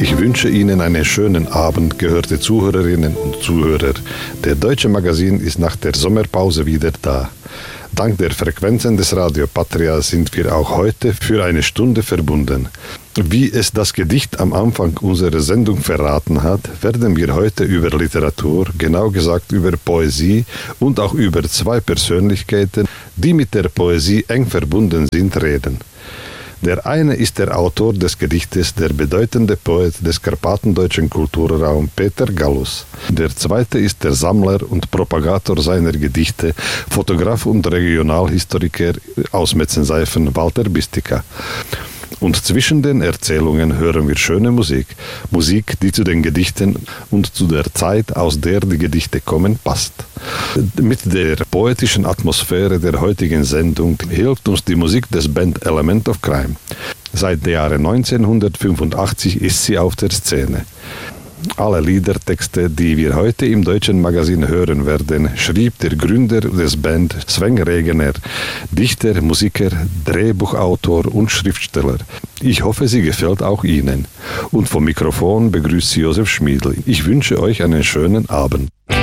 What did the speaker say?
Ich wünsche Ihnen einen schönen Abend, gehörte Zuhörerinnen und Zuhörer. Der Deutsche Magazin ist nach der Sommerpause wieder da. Dank der Frequenzen des Radio Patria sind wir auch heute für eine Stunde verbunden. Wie es das Gedicht am Anfang unserer Sendung verraten hat, werden wir heute über Literatur, genau gesagt über Poesie und auch über zwei Persönlichkeiten, die mit der Poesie eng verbunden sind, reden. Der eine ist der Autor des Gedichtes, der bedeutende Poet des karpatendeutschen Kulturraums Peter Gallus. Der zweite ist der Sammler und Propagator seiner Gedichte, Fotograf und Regionalhistoriker aus Metzenseifen Walter Bistika. Und zwischen den Erzählungen hören wir schöne Musik. Musik, die zu den Gedichten und zu der Zeit, aus der die Gedichte kommen, passt. Mit der poetischen Atmosphäre der heutigen Sendung hilft uns die Musik des Band Element of Crime. Seit dem Jahre 1985 ist sie auf der Szene. Alle Liedertexte, die wir heute im Deutschen Magazin hören werden, schrieb der Gründer des Band Sven Regener, Dichter, Musiker, Drehbuchautor und Schriftsteller. Ich hoffe, sie gefällt auch Ihnen. Und vom Mikrofon begrüßt Sie Josef Schmiedl. Ich wünsche euch einen schönen Abend.